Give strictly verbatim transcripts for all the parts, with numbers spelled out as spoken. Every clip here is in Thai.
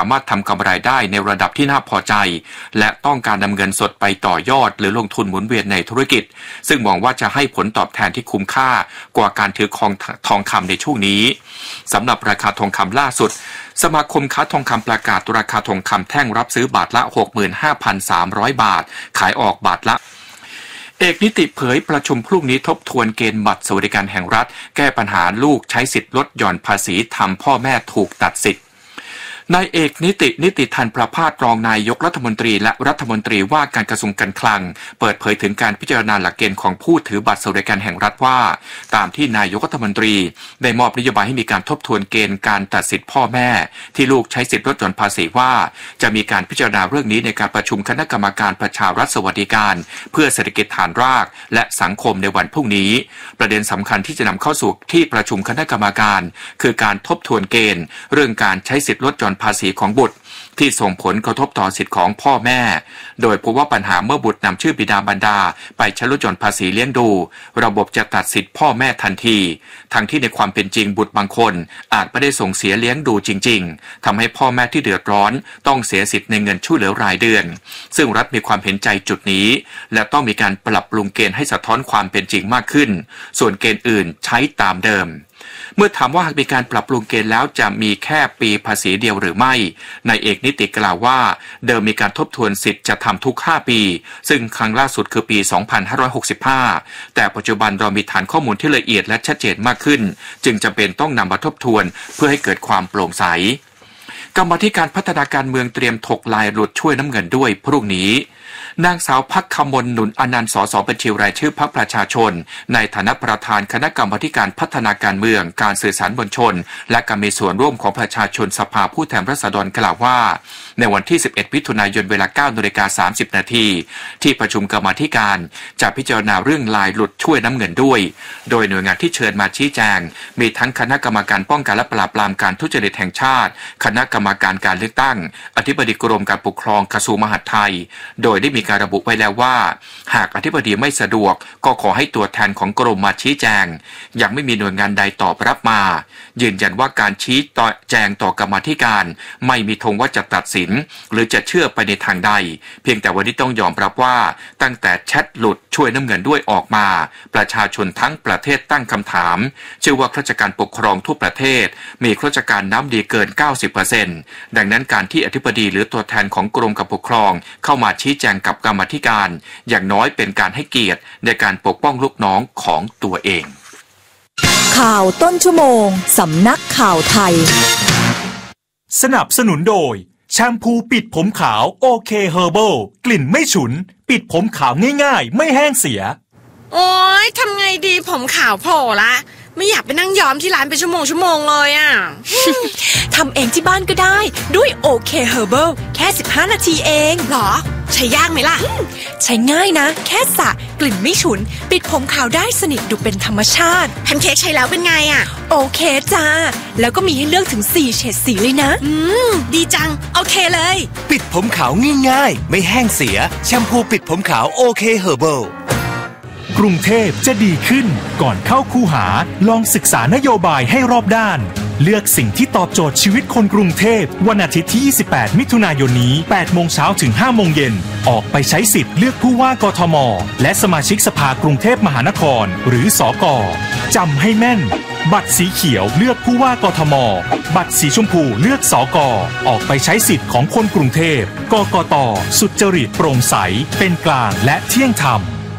ามารถทำกำไรได้ในระดับที่น่าพอใจและต้องการนำเงินสดไปต่อยอดหรือลงทุนหมุนเวียนในธุรกิจซึ่งมองว่าจะให้ผลตอบแทนที่คุ้มค่ากว่าการถือครองทองคำในช่วงนี้สำหรับราคาทองคำล่าสุดสมาคมค้าทองคำประกาศราคาทองคำแท่งรับซื้อบาทละ หกหมื่นห้าพันสามร้อย บาทขายออกบาทละเอกนิติเผยประชุมพรุ่งนี้ทบทวนเกณฑ์บัตรสวัสดิการแห่งรัฐแก้ปัญหาลูกใช้สิทธิ์ลดหย่อนภาษีทำพ่อแม่ถูกตัดสิทธิ์นายเอกนิตินิติธันประภาสรองนายกรัฐมนตรีและรัฐมนตรีว่าการกระทรวงการคลังเปิดเผยถึงการพิจารณาหลักเกณฑ์ของผู้ถือบัตรสวัสดิการแห่งรัฐว่าตามที่นายกรัฐมนตรีได้มอบนโยบายให้มีการทบทวนเกณฑ์การตัดสิทธิ์พ่อแม่ที่ลูกใช้สิทธิ์ลดหย่อนภาษีว่าจะมีการพิจารณาเรื่องนี้ในการประชุมคณะกรรมการประชารัฐสวัสดิการเพื่อเศรษฐกิจฐานรากและสังคมในวันพรุ่งนี้ประเด็นสำคัญที่จะนำเข้าสู่ที่ประชุมคณะกรรมการคือการทบทวนเกณฑ์เรื่องการใช้สิทธิ์ลดหย่อนภาษีของบุตรที่ส่งผลกระทบต่อสิทธิของพ่อแม่โดยพบว่าปัญหาเมื่อบุตรนำชื่อบิดาบรรดาไปใช้ลดหย่อนภาษีเลี้ยงดูระบบจะตัดสิทธิพ่อแม่ทันทีทั้งที่ในความเป็นจริงบุตรบางคนอาจไม่ได้ส่งเสียเลี้ยงดูจริงๆทำให้พ่อแม่ที่เดือดร้อนต้องเสียสิทธิ์ในเงินช่วยเหลือรายเดือนซึ่งรัฐมีความเห็นใจจุดนี้และต้องมีการปรับปรุงเกณฑ์ให้สะท้อนความเป็นจริงมากขึ้นส่วนเกณฑ์อื่นใช้ตามเดิมเมื่อถามว่าหากมีการปรับปรุงเกณฑ์แล้วจะมีแค่ปีภาษีเดียวหรือไม่นายเอกนิติกล่าวว่าเดิมมีการทบทวนสิทธิ์จะทำทุกห้าปีซึ่งครั้งล่าสุดคือปีสองพันห้าร้อยหกสิบห้าแต่ปัจจุบันเรามีฐานข้อมูลที่ละเอียดและชัดเจนมากขึ้นจึงจำเป็นต้องนำมาทบทวนเพื่อให้เกิดความโปร่งใสกรรมาธิการพัฒนาการเมืองเตรียมถกลายหลุดช่วยน้ำเงินด้วยพรุ่งนี้นางสาวภักคมลหนุนอนันต์สสบัญชีรายชื่อพรรคประชาชนในฐานะประธานคณะกรรมาการพัฒนาการเมืองการสื่อสารมวลชนและการมีส่วนร่วมของประชาชนสภาผู้แทนราษฎรกล่าวว่าในวันที่สิบเอ็ดมิถุนายนเวลา เก้านาฬิกาสามสิบ นาทีที่ประชุมกรรมาธิการจะพิจารณาเรื่องลายหลุดช่วยน้ำเงินด้วยโดยหน่วยงานที่เชิญมาชี้แจงมีทั้งคณะกรรมการป้องกันและปราบปรามการทุจริตแห่งชาติคณะกรรมการการเลือกตั้งอธิบดีกรมการปกครองกระทรวงมหาดไทยโดยได้มีการระบุไว้แล้วว่าหากอธิบดีไม่สะดวกก็ขอให้ตัวแทนของกรมมาชี้แจงยังไม่มีหน่วยงานใดตอบรับมายืนยันว่าการชี้แจงต่อกรรมาธิการไม่มีธงว่าจะตัดสินหรือจะเชื่อไปในทางใดเพียงแต่วันนี้ต้องยอมรับว่าตั้งแต่แชทหลุดช่วยน้ำเงินด้วยออกมาประชาชนทั้งประเทศตั้งคำถามเชื่อว่าข้าราชการปกครองทั่วประเทศมีข้าราชการน้ำดีเกิน เก้าสิบเปอร์เซ็นต์ ดังนั้นการที่อธิบดีหรือตัวแทนของกรมการปกครองเข้ามาชี้แจงกับกรรมาธิการอย่างน้อยเป็นการให้เกียรติในการปกป้องลูกน้องของตัวเองข่าวต้นชั่วโมงสำนักข่าวไทยสนับสนุนโดยแชมพูปิดผมขาวโอเคเฮอร์เบิลกลิ่นไม่ฉุนปิดผมขาวง่ายๆไม่แห้งเสียโอ๊ยทำไงดีผมขาวโผล่ละไม่อยากไปนั่งย้อมที่ร้านเป็นชั่วโมงชั่วโมงเลยอ่ะทำเองที่บ้านก็ได้ด้วยโอเคเฮอร์เบิลแค่สิบห้านาทีเองหรอใช้ยากไหมล่ะใช้ง่ายนะแค่สระกลิ่นไม่ฉุนปิดผมขาวได้สนิทดูเป็นธรรมชาติแพนเค้กใช้แล้วเป็นไงอ่ะโอเคจ้าแล้วก็มีให้เลือกถึงสี่เฉดสีเลยนะอืมดีจังโอเคเลยปิดผมขาวง่ายๆไม่แห้งเสียแชมพูปิดผมขาวโอเคเฮอร์เบิลกรุงเทพจะดีขึ้นก่อนเข้าคูหาลองศึกษานโยบายให้รอบด้านเลือกสิ่งที่ตอบโจทย์ชีวิตคนกรุงเทพวันอาทิตย์ที่ยี่สิบแปดมิถุนายนนี้แปดโมงเช้าถึงห้าโมงเย็นออกไปใช้สิทธิ์เลือกผู้ว่ากทมและสมาชิกสภากรุงเทพมหานครหรือสก.จำให้แม่นบัตรสีเขียวเลือกผู้ว่ากทมบัตรสีชมพูเลือกสก.ออกไปใช้สิทธิ์ของคนกรุงเทพกกต.สุจริตโปร่งใสเป็นกลางและเที่ยงธรรม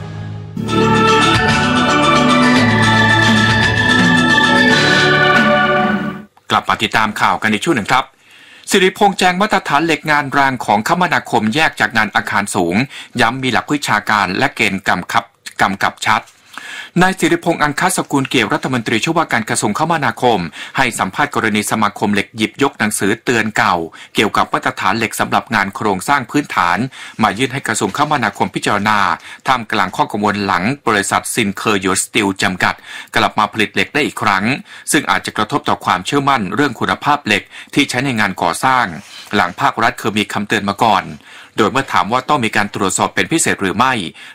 กลับมาติดตามข่าวกันในช่วงหนึ่งครับสิริพงษ์แจ้งมาตรฐานเหล็กงานรางของคมนาคมแยกจากงานอาคารสูงย้ำมีหลักวิชาการและเกณฑ์กำกับกำกับชัดนายสิริพงษ์อังคสกุลเกี่ยวรัฐมนตรีช่วยว่าการกระทรวงคมนาคมให้สัมภาษณ์กรณีสมาคมเหล็กหยิบยกหนังสือเตือนเก่าเกี่ยวกับมาตรฐานเหล็กสำหรับงานโครงสร้างพื้นฐานมายื่นให้กระทรวงคมนาคมพิจารณาท่ามกลางข้อกังวลหลังบริษัทซินเคอร์ยูสตีลจำกัดกลับมาผลิตเหล็กได้อีกครั้งซึ่งอาจจะกระทบต่อความเชื่อมั่นเรื่องคุณภาพเหล็กที่ใช้ในงานก่อสร้างหลังภาครัฐเคยมีคำเตือนมาก่อนโดยเมื่อถามว่าต้องมีการตรวจสอบเป็นพิเศษหรือไม่